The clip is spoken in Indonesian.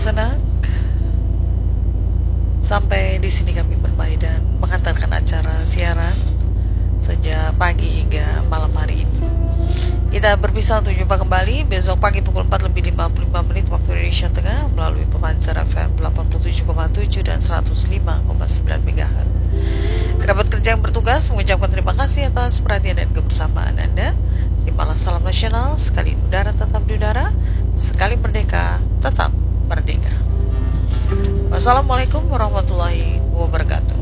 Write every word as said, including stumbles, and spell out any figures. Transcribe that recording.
senang sampai di sini kami bermain dan mengantarkan acara siaran sejak pagi hingga malam hari ini. Kita berpisah untuk jumpa kembali besok pagi pukul empat lebih lima puluh lima menit waktu Indonesia Tengah melalui pemancar F M delapan puluh tujuh koma tujuh dan seratus lima koma sembilan megahertz. Kerabat kerja yang bertugas mengucapkan terima kasih atas perhatian dan kebersamaan Anda. Terimalah salam nasional, sekali udara tetap di udara, sekali merdeka tetap merdeka. Wassalamualaikum warahmatullahi wabarakatuh.